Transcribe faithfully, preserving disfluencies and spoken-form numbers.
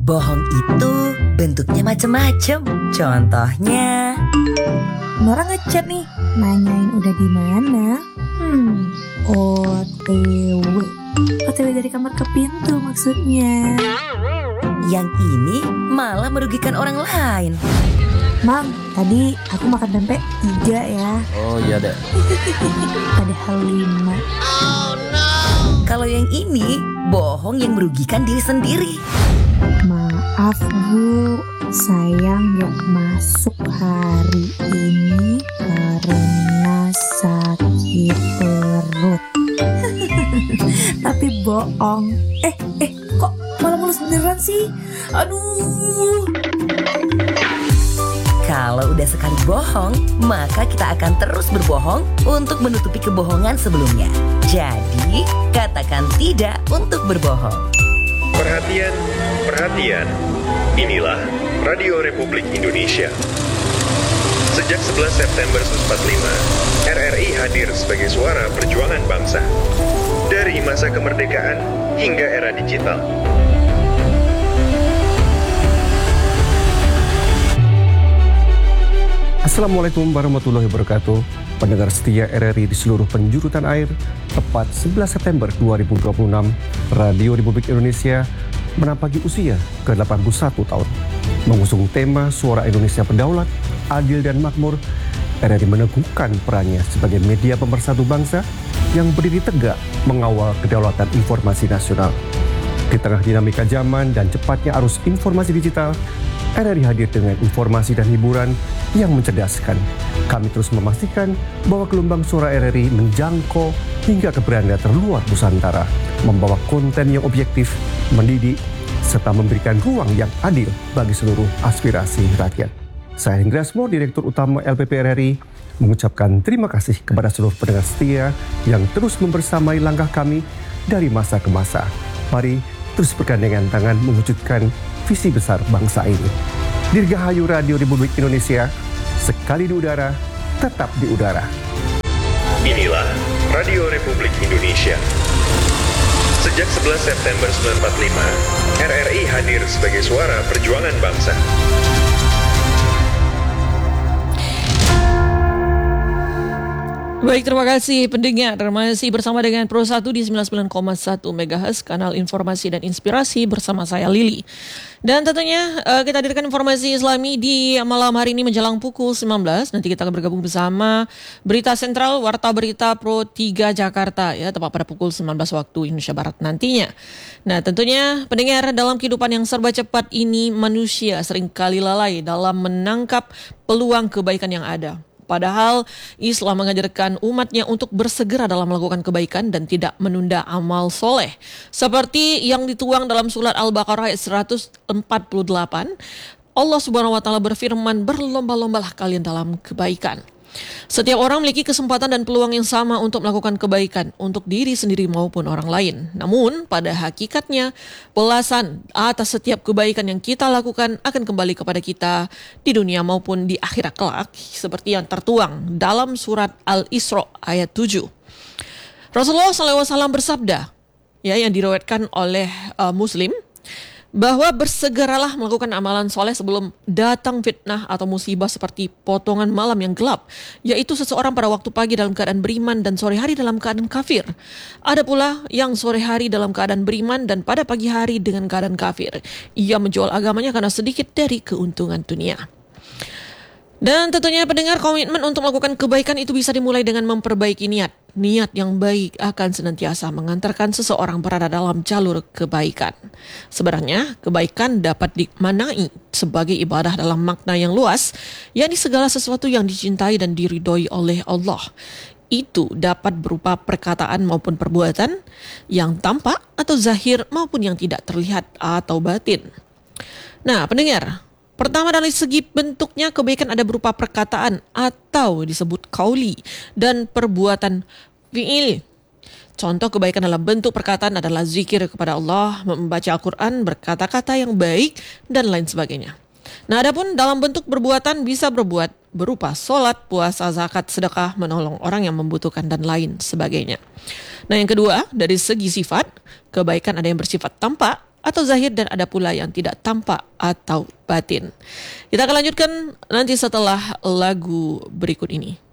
Bohong itu bentuknya macam-macam. Contohnya, Nora ngechat nih, nanyain udah di mana. Hmm, O T W. O T W dari kamar ke pintu maksudnya. yang ini malah merugikan orang lain. Mam, tadi aku makan tempe tiga ya. Oh iya deh. Padahal lima. Kalau yang ini, bohong yang merugikan diri sendiri. Maaf Bu, saya nggak masuk hari ini karena sakit perut. Tapi bohong. Eh, eh, kok malah mulus beneran sih? Aduh. Kalau udah sekali bohong, maka kita akan terus berbohong untuk menutupi kebohongan sebelumnya. Jadi, katakan tidak untuk berbohong. Perhatian, perhatian. Inilah Radio Republik Indonesia. Sejak sebelas September seribu sembilan ratus empat puluh lima, R R I hadir sebagai suara perjuangan bangsa. Dari masa kemerdekaan hingga era digital. Assalamualaikum warahmatullahi wabarakatuh. Pendengar setia R R I di seluruh penjuru tanah air, tepat sebelas September dua ribu dua puluh enam, Radio Republik Indonesia menampaki usia ke delapan puluh satu tahun. Mengusung tema Suara Indonesia Berdaulat, Adil dan Makmur, R R I meneguhkan perannya sebagai media pemersatu bangsa yang berdiri tegak mengawal kedaulatan informasi nasional. Di tengah dinamika zaman dan cepatnya arus informasi digital, R R I hadir dengan informasi dan hiburan yang mencerdaskan. Kami terus memastikan bahwa gelombang suara R R I menjangkau hingga ke beranda terluar Nusantara, membawa konten yang objektif, mendidik, serta memberikan ruang yang adil bagi seluruh aspirasi rakyat. Saya Hendra Asmo, Direktur Utama L P P R R I, mengucapkan terima kasih kepada seluruh pendengar setia yang terus membersamai langkah kami dari masa ke masa. Mari terus bergandengan tangan mewujudkan visi besar bangsa ini. Dirgahayu Radio Republik Indonesia, sekali di udara, tetap di udara. Inilah Radio Republik Indonesia. Sejak sebelas September seribu sembilan ratus empat puluh lima, R R I hadir sebagai suara perjuangan bangsa. Baik, terima kasih pendengar. Masih bersama dengan Pro satu di sembilan puluh sembilan koma satu megahertz, kanal informasi dan inspirasi bersama saya Lili. Dan tentunya uh, kita hadirkan informasi Islami di malam hari ini menjelang pukul sembilan belas. Nanti kita akan bergabung bersama Berita Sentral Warta Berita Pro tiga Jakarta, ya, tepat pada pukul sembilan belas waktu Indonesia Barat nantinya. Nah, tentunya pendengar, dalam kehidupan yang serba cepat ini manusia seringkali lalai dalam menangkap peluang kebaikan yang ada. Padahal Islam mengajarkan umatnya untuk bersegera dalam melakukan kebaikan dan tidak menunda amal soleh. Seperti yang dituang dalam surat Al-Baqarah ayat seratus empat puluh delapan, Allah Subhanahu wa taala berfirman, berlomba-lombalah kalian dalam kebaikan. Setiap orang memiliki kesempatan dan peluang yang sama untuk melakukan kebaikan untuk diri sendiri maupun orang lain. Namun pada hakikatnya balasan atas setiap kebaikan yang kita lakukan akan kembali kepada kita di dunia maupun di akhirat kelak, seperti yang tertuang dalam surat Al-Isra ayat tujuh. Rasulullah shallallahu alaihi wasallam bersabda, ya, yang diriwayatkan oleh uh, Muslim, bahwa bersegeralah melakukan amalan soleh sebelum datang fitnah atau musibah seperti potongan malam yang gelap, yaitu seseorang pada waktu pagi dalam keadaan beriman dan sore hari dalam keadaan kafir. Ada pula yang sore hari dalam keadaan beriman dan pada pagi hari dengan keadaan kafir. Ia menjual agamanya karena sedikit dari keuntungan dunia. Dan tentunya pendengar, komitmen untuk melakukan kebaikan itu bisa dimulai dengan memperbaiki niat. Niat yang baik akan senantiasa mengantarkan seseorang berada dalam jalur kebaikan. Sebenarnya, kebaikan dapat dimaknai sebagai ibadah dalam makna yang luas, yakni segala sesuatu yang dicintai dan diridhoi oleh Allah. Itu dapat berupa perkataan maupun perbuatan yang tampak atau zahir maupun yang tidak terlihat atau batin. Nah, pendengar, pertama dari segi bentuknya, kebaikan ada berupa perkataan atau disebut qauli dan perbuatan fi'il. Contoh kebaikan dalam bentuk perkataan adalah zikir kepada Allah, membaca Al-Quran, berkata-kata yang baik, dan lain sebagainya. Nah, adapun dalam bentuk perbuatan bisa berbuat berupa sholat, puasa, zakat, sedekah, menolong orang yang membutuhkan, dan lain sebagainya. Nah, yang kedua, dari segi sifat, kebaikan ada yang bersifat tampak, atau zahir, dan ada pula yang tidak tampak atau batin. Kita akan lanjutkan nanti setelah lagu berikut ini.